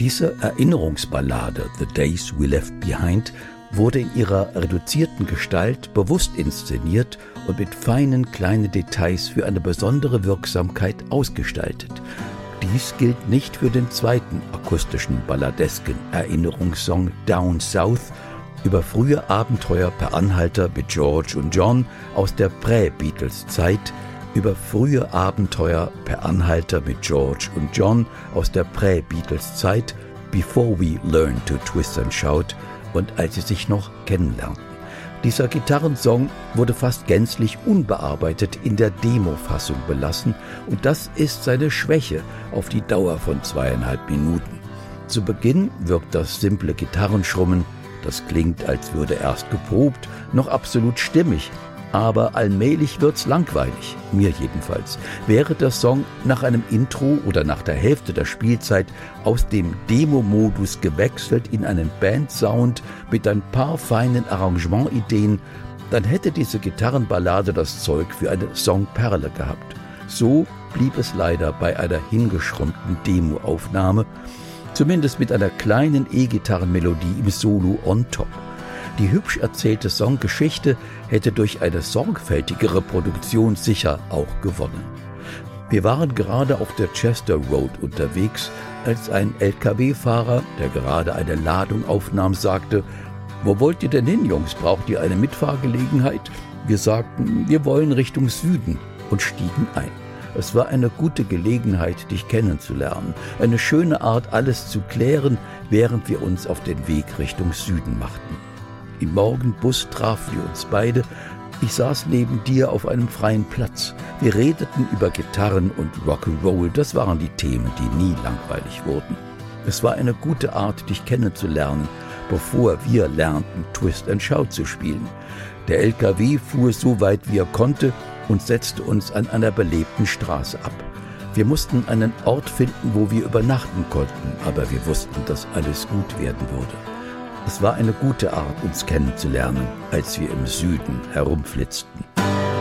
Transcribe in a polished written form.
Diese Erinnerungsballade The Days We Left Behind wurde in ihrer reduzierten Gestalt bewusst inszeniert und mit feinen kleinen Details für eine besondere Wirksamkeit ausgestaltet. Dies gilt nicht für den zweiten akustischen balladesken Erinnerungssong Down South über frühe Abenteuer per Anhalter mit George und John aus der Prä-Beatles-Zeit, über frühe Abenteuer per Anhalter mit George und John aus der Prä-Beatles-Zeit, Before We Learn to Twist and Shout und als sie sich noch kennenlernten. Dieser Gitarrensong wurde fast gänzlich unbearbeitet in der Demo-Fassung belassen und das ist seine Schwäche auf die Dauer von 2,5 Minuten. Zu Beginn wirkt das simple Gitarrenschrummen, das klingt, als würde erst geprobt, noch absolut stimmig, aber allmählich wird's langweilig, mir jedenfalls. Wäre der Song nach einem Intro oder nach der Hälfte der Spielzeit aus dem Demo-Modus gewechselt in einen Band-Sound mit ein paar feinen Arrangementideen, dann hätte diese Gitarrenballade das Zeug für eine Songperle gehabt. So blieb es leider bei einer hingeschrumpften Demo-Aufnahme, zumindest mit einer kleinen E-Gitarrenmelodie im Solo on top. Die hübsch erzählte Songgeschichte hätte durch eine sorgfältigere Produktion sicher auch gewonnen. Wir waren gerade auf der Chester Road unterwegs, als ein LKW-Fahrer, der gerade eine Ladung aufnahm, sagte: »Wo wollt ihr denn hin, Jungs? Braucht ihr eine Mitfahrgelegenheit?« Wir sagten: »Wir wollen Richtung Süden« und stiegen ein. Es war eine gute Gelegenheit, dich kennenzulernen, eine schöne Art, alles zu klären, während wir uns auf den Weg Richtung Süden machten. Im Morgenbus trafen wir uns beide. Ich saß neben dir auf einem freien Platz. Wir redeten über Gitarren und Rock'n'Roll. Das waren die Themen, die nie langweilig wurden. Es war eine gute Art, dich kennenzulernen, bevor wir lernten, Twist and Shout zu spielen. Der LKW fuhr so weit wie er konnte und setzte uns an einer belebten Straße ab. Wir mussten einen Ort finden, wo wir übernachten konnten, aber wir wussten, dass alles gut werden würde. Es war eine gute Art, uns kennenzulernen, als wir im Süden herumflitzten.